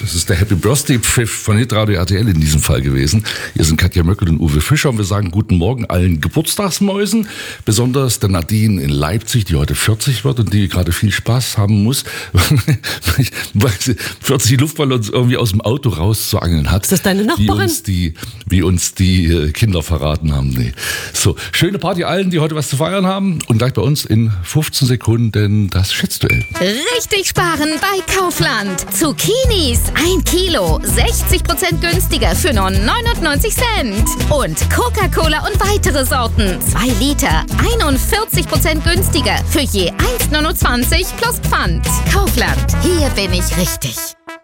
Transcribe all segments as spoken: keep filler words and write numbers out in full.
Das ist der Happy Birthday Pfiff von Hitradio R T L in diesem Fall gewesen. Hier sind Katja Möckel und Uwe Fischer und wir sagen guten Morgen allen Geburtstagsmäusen, besonders der Nadine in Leipzig, die heute vierzig wird und die gerade viel Spaß haben muss, weil sie vierzig Luftballons irgendwie aus dem Auto rauszuangeln hat. Ist das deine Nachbarin? Wie uns die, wie uns die Kinder verraten haben. Nee. So, schöne Party allen, die heute was zu feiern haben und gleich bei uns in fünfzehn Sekunden das Schätzduell. Richtig sparen bei Kaufland. Zucchinis ein Kilo, sechzig Prozent günstiger für nur neunundneunzig Cent. Und Coca-Cola und weitere Sorten, zwei Liter, einundvierzig Prozent günstiger für je eins Komma neunundzwanzig plus Pfand. Kaufland, hier bin ich richtig.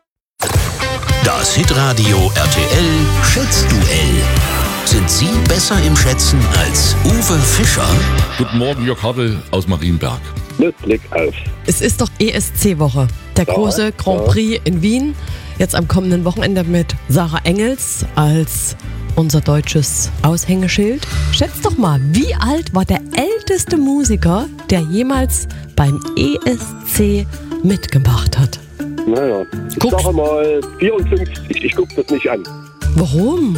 Das Hitradio R T L Schätzduell. Sind Sie besser im Schätzen als Uwe Fischer? Guten Morgen, Jörg Hartl aus Marienberg. Mit Blick auf. Es ist doch E S C-Woche. Der Ja, große Grand ja. Prix in Wien. Jetzt am kommenden Wochenende mit Sarah Engels als unser deutsches Aushängeschild. Schätzt doch mal, wie alt war der älteste Musiker, der jemals beim E S C mitgemacht hat? Naja, ich Guck. sage mal vierundfünfzig. Ich gucke das nicht an. Warum?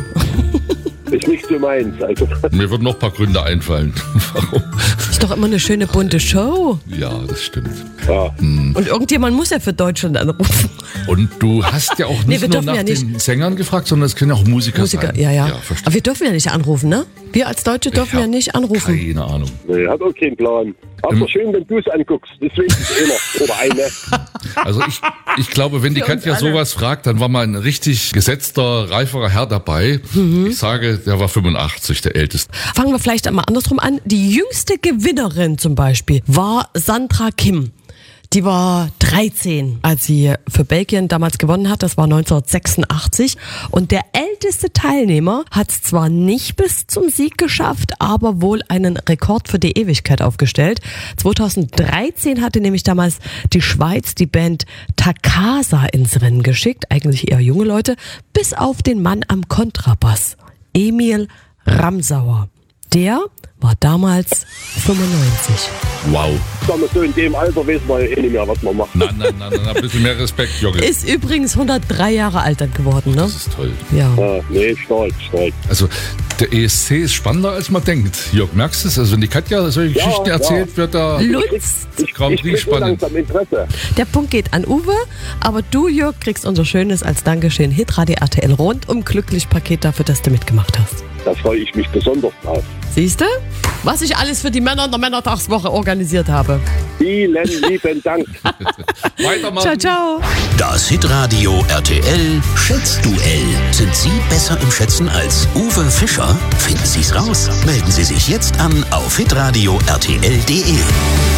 Ist nicht so meins. Also, Mir würden noch ein paar Gründe einfallen. Warum? Ist doch immer eine schöne bunte Show. Ja, das stimmt. ja. Und irgendjemand muss ja für Deutschland anrufen. Und du hast ja auch Nee, nicht wir nur dürfen nach ja nicht. den Sängern gefragt, sondern es können ja auch Musiker, Musiker, sein. ja, ja. verstehe. Aber wir dürfen ja nicht anrufen, ne? Wir als Deutsche dürfen Ich ja hab nicht anrufen. Keine Ahnung. Nee, hat auch keinen Plan. Aber Ähm. schön, wenn du es anguckst. Deswegen ist einer oder eine. Also ich, ich glaube, wenn die Für uns Katja alle. sowas fragt, dann war mal ein richtig gesetzter, reiferer Herr dabei. Mhm. Ich sage, der war fünfundachtzig, der älteste. Fangen wir vielleicht einmal andersrum an. Die jüngste Gewinnerin zum Beispiel war Sandra Kim. Die war dreizehn, als sie für Belgien damals gewonnen hat. Das war neunzehnhundertsechsundachtzig. Und der älteste Teilnehmer hat es zwar nicht bis zum Sieg geschafft, aber wohl einen Rekord für die Ewigkeit aufgestellt. zweitausenddreizehn hatte nämlich damals die Schweiz die Band Takasa ins Rennen geschickt. Eigentlich eher junge Leute. Bis auf den Mann am Kontrabass. Emil Ramsauer. Der war damals fünfundneunzig. Wow. Sagen wir so, in dem Alter weiß man ja eh nicht mehr, was man macht. Nein, nein, nein, nein, ein bisschen mehr Respekt, Jogge. Ist übrigens hundertdrei Jahre alt dann geworden, ne? Das ist toll. Ja. Ja, nee, stark, stark. Also der E S C ist spannender, als man denkt. Jörg, merkst du es? Also wenn die Katja solche Ja, Geschichten ja. erzählt, wird da Lutz, Ich, Grand ich Prix krieg so spannend. langsam Interesse. der Punkt geht an Uwe, aber du, Jörg, kriegst unser schönes als Dankeschön Hitradio R T L rundum glücklich Paket dafür, dass du mitgemacht hast. Da freue ich mich besonders drauf. Siehst du? Was ich alles für die Männer in der Männertagswoche organisiert habe. Vielen lieben Dank. Weitermachen. Ciao, ciao. Das Hitradio R T L Schätzduell. Sind Sie besser im Schätzen als Uwe Fischer? Finden Sie's raus. Melden Sie sich jetzt an auf hitradio R T L punkt de.